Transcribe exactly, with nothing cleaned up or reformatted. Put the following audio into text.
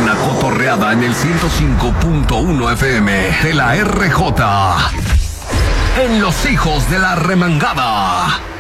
buena cotorreada en el ciento cinco punto uno F M de la R J. En Los Hijos de la Remangada.